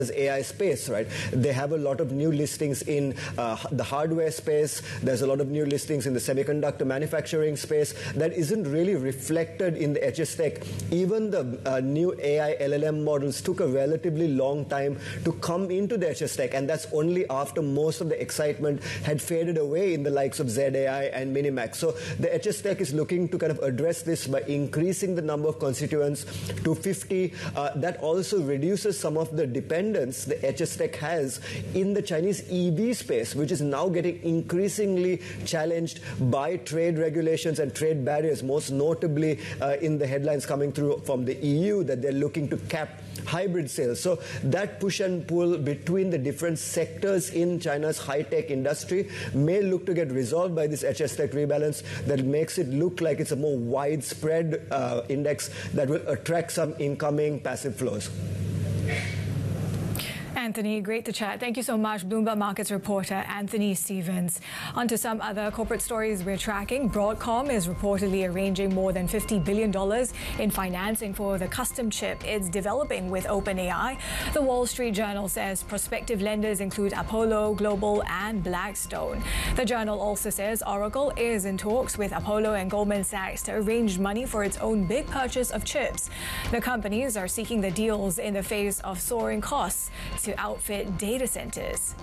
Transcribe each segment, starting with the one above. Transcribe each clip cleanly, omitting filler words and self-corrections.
AI space, right? They have a lot of new listings in the hardware space. There's a lot of new listings in the semiconductor manufacturing space that isn't really reflected in the HS Tech. Even the new AI LLM models took a relatively long time to come into the HS Tech, and that's only after most of the excitement had faded away in the likes of ZAI and Minimax. So the HS Tech is looking to kind of address this by increasing the number of constituents to 50. That also reduces some of the dependence the HS Tech has in the Chinese EV space, which is now getting increasingly challenged by trade regulations and trade barriers, most notably in the headlines coming through from the EU that they're looking to cap hybrid sales. So that push and pull between the different sectors in China's high-tech industry may look to get resolved by this HS Tech rebalance that makes it look like it's a more widespread index that will attract some incoming passive flows. Anthony, great to chat. Thank you so much. Bloomberg Markets reporter Anthony Stevens. On to some other corporate stories we're tracking. Broadcom is reportedly arranging more than $50 billion in financing for the custom chip it's developing with OpenAI. The Wall Street Journal says prospective lenders include Apollo Global and Blackstone. The journal also says Oracle is in talks with Apollo and Goldman Sachs to arrange money for its own big purchase of chips. The companies are seeking the deals in the face of soaring costs to outfit data centers.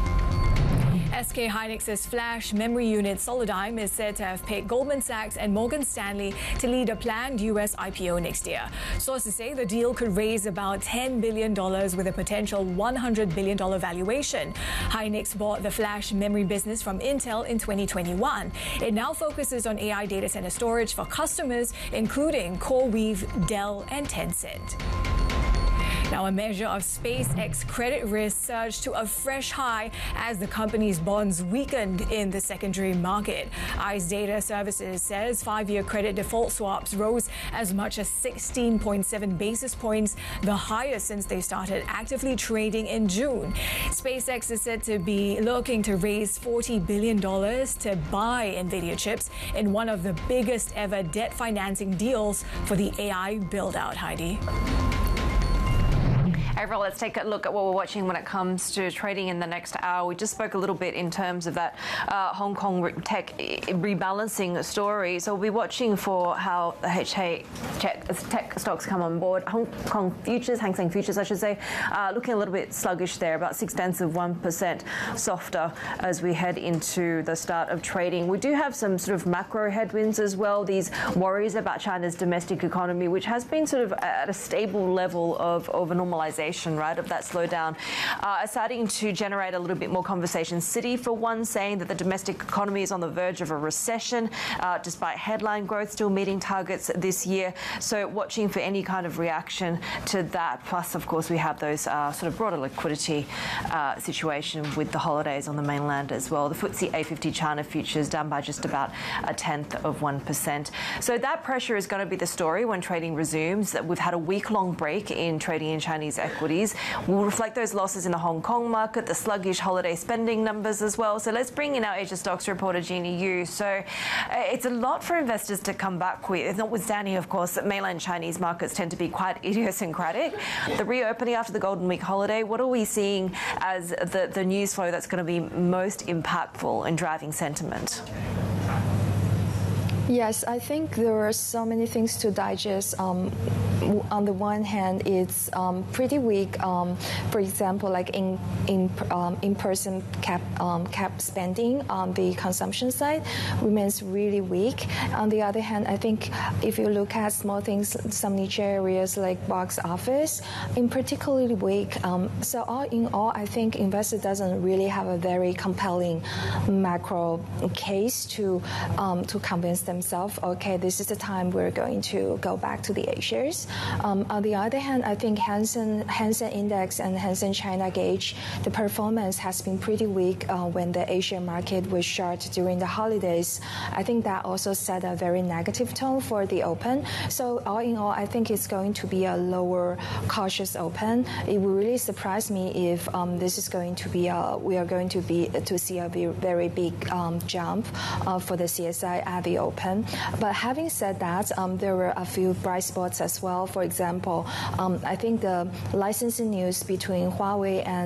SK Hynix's flash memory unit Solidigm is said to have picked Goldman Sachs and Morgan Stanley to lead a planned US IPO next year. Sources say the deal could raise about $10 billion with a potential $100 billion valuation. Hynix bought the flash memory business from Intel in 2021. It now focuses on AI data center storage for customers, including CoreWeave, Dell, and Tencent. Now, a measure of SpaceX credit risk surged to a fresh high as the company's bonds weakened in the secondary market. ICE Data Services says 5-year credit default swaps rose as much as 16.7 basis points, the highest since they started actively trading in June. SpaceX is said to be looking to raise $40 billion to buy NVIDIA chips in one of the biggest ever debt financing deals for the AI build-out. Heidi. Avril, let's take a look at what we're watching when it comes to trading in the next hour. We just spoke a little bit in terms of that Hong Kong tech rebalancing story. So we'll be watching for how the tech stocks come on board. Hong Kong futures, Hang Seng futures, I should say, looking a little bit sluggish there, about 0.6% softer as we head into the start of trading. We do have some sort of macro headwinds as well. These worries about China's domestic economy, which has been sort of at a stable level of a normalization, right, of that slowdown, are starting to generate a little bit more conversation. Citi, for one, saying that the domestic economy is on the verge of a recession, despite headline growth still meeting targets this year. So watching for any kind of reaction to that. Plus, of course, we have those sort of broader liquidity situation with the holidays on the mainland as well. The FTSE A50 China futures down by just about 0.1%. So that pressure is going to be the story when trading resumes. That we've had a week-long break in trading in Chinese equities. We'll reflect those losses in the Hong Kong market, the sluggish holiday spending numbers as well. So let's bring in our Asia Stocks reporter, Jeannie Yu. So it's a lot for investors to come back with, notwithstanding, of course, that mainland Chinese markets tend to be quite idiosyncratic. The reopening after the Golden Week holiday, what are we seeing as the news flow that's going to be most impactful in driving sentiment? Yes, I think there are so many things to digest. On the one hand, it's pretty weak. For example, like in-person cap spending on the consumption side remains really weak. On the other hand, I think if you look at small things, some niche areas like box office, in particularly weak. So all in all, I think investor doesn't really have a very compelling macro case to convince themselves, okay, this is the time we're going to go back to the A shares. On the other hand, I think Hang Seng Index and Hang Seng China Gauge, the performance has been pretty weak when the Asian market was short during the holidays. I think that also set a very negative tone for the open. So all in all, I think it's going to be a lower cautious open. It will really surprise me if this is going to be we are going to see a very big jump for the CSI at the open. open. But having said that, there were a few bright spots as well. For example, I think the licensing news between Huawei and